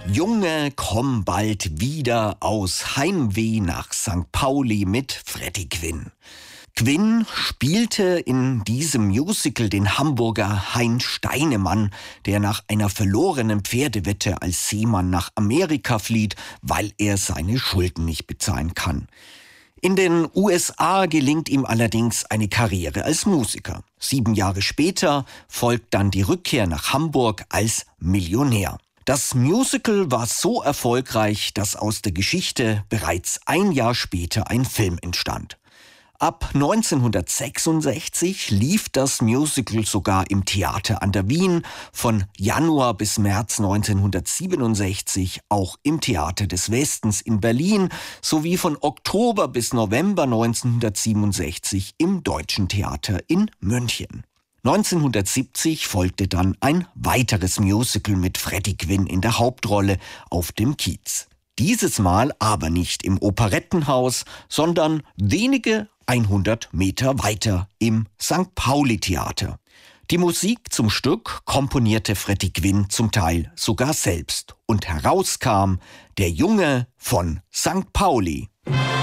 Junge, komm bald wieder aus Heimweh nach St. Pauli mit Freddie Quinn. Quinn spielte in diesem Musical den Hamburger Hein Steinemann, der nach einer verlorenen Pferdewette als Seemann nach Amerika flieht, weil er seine Schulden nicht bezahlen kann. In den USA gelingt ihm allerdings eine Karriere als Musiker. 7 Jahre später folgt dann die Rückkehr nach Hamburg als Millionär. Das Musical war so erfolgreich, dass aus der Geschichte bereits 1 Jahr später ein Film entstand. Ab 1966 lief das Musical sogar im Theater an der Wien, von Januar bis März 1967 auch im Theater des Westens in Berlin sowie von Oktober bis November 1967 im Deutschen Theater in München. 1970 folgte dann ein weiteres Musical mit Freddie Quinn in der Hauptrolle auf dem Kiez. Dieses Mal aber nicht im Operettenhaus, sondern wenige 100 Meter weiter im St. Pauli-Theater. Die Musik zum Stück komponierte Freddie Quinn zum Teil sogar selbst und herauskam Der Junge von St. Pauli.